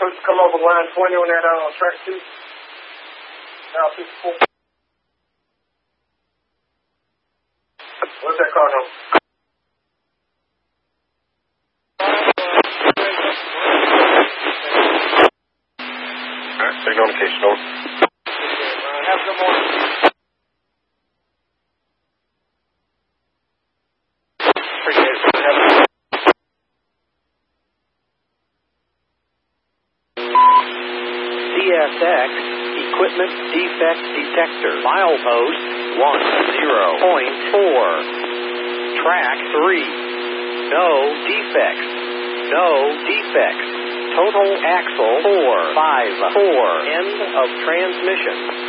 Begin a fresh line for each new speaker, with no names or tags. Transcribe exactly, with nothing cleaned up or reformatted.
supposed to come over line twenty on that uh, track two. Now fifty-four. What's that car number? Alright, signal indication, over. Have a good morning. Appreciate it. Have a
C S X Equipment Defect Detector. Milepost one zero point four. Track three. No defects. No defects. Total axle four five four. End of transmission.